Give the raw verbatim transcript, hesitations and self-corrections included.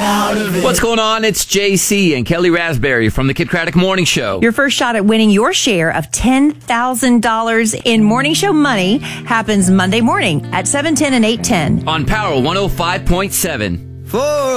out of it. What's going on? It's J C and Kelly Raspberry from the Kid Craddock Morning Show. Your first shot at winning your share of ten thousand dollars in morning show money happens Monday morning at seven ten and eight ten. On Power one oh five point seven. Four.